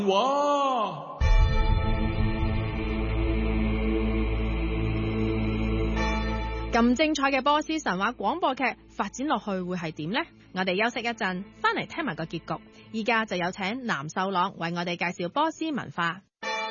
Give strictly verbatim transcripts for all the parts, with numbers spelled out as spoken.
哇！ 咁精彩嘅波斯神話廣播劇發展落去會係點呢？我哋休息一陣，翻嚟聽埋個結局。依家就有請藍秀朗為我哋介紹波斯文化。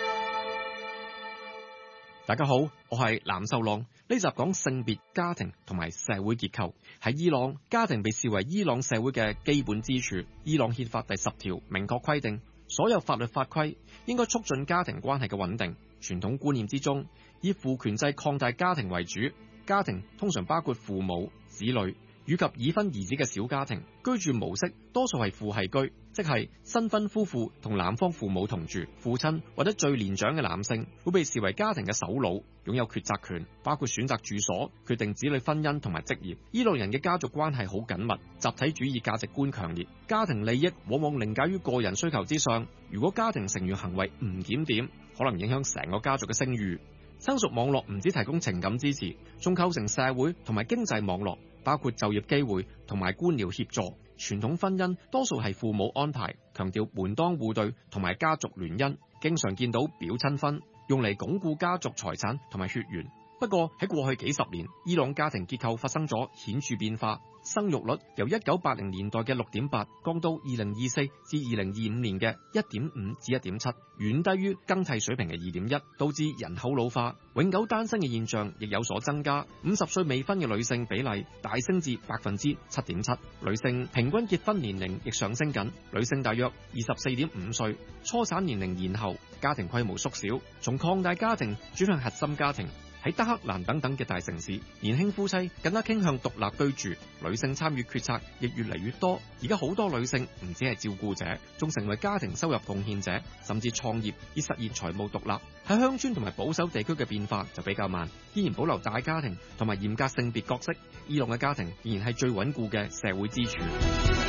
大家好，我係藍秀朗。呢集講性別、家庭同埋社會結構。喺伊朗，家庭被視為伊朗社會嘅基本支柱。伊朗憲法第十條明確規定，所有法律法規應該促進家庭關係嘅穩定。傳統觀念之中，以父權制擴大家庭為主。家庭通常包括父母、子女以及已婚兒子嘅小家庭。居住模式多數係父系居，即係新婚夫婦同男方父母同住。父親或者最年長嘅男性會被視為家庭嘅首腦，擁有抉擇權，包括選擇住所、決定子女婚姻同埋職業。伊朗人嘅家族關係好緊密，集體主義價值觀強烈，家庭利益往往凌駕於個人需求之上。如果家庭成員行為唔檢點，可能影響成個家族嘅聲譽。親屬網絡唔止提供情感支持，仲構成社會同埋經濟網絡，包括就業機會同埋官僚協助。傳統婚姻多數係父母安排，強調門當戶對同埋家族聯姻，經常見到表親婚，用嚟鞏固家族財產同埋血緣。不過喺過去幾十年，伊朗家庭結構發生咗顯著變化，生育率由一九八零年代嘅六點八降到二零二四至二零二五年嘅一點五至一點七，遠低於更替水平嘅二點一，導致人口老化，永久單身嘅現象亦有所增加。五十歲未婚嘅女性比例大升至百分之七點七，女性平均結婚年齡亦上升緊，女性大約二十四點五歲，初產年齡延後，家庭規模縮小，從擴大家庭轉向核心家庭。喺德黑蘭等等嘅大城市，年輕夫妻更加傾向獨立居住，女性參與決策亦越嚟越多。而家好多女性唔止係照顧者，仲成為家庭收入貢獻者，甚至創業以實現財務獨立。喺鄉村同埋保守地區嘅變化就比較慢，依然保留大家庭同埋嚴格性別角色。伊朗嘅家庭仍然係最穩固嘅社會支柱。